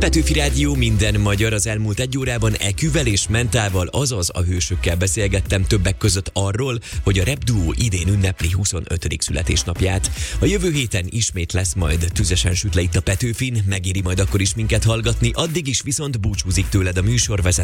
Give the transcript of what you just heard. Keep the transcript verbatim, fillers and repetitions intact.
Petőfi Rádió, minden magyar. Az elmúlt egy órában Eküvel és Mentával, azaz a hősökkel beszélgettem, többek között arról, hogy a rap duó idén ünnepli huszonötödik születésnapját. A jövő héten ismét lesz majd tüzesen süt le itt a Petőfin, megéri majd akkor is minket hallgatni, addig is viszont búcsúzik tőled a műsorvezető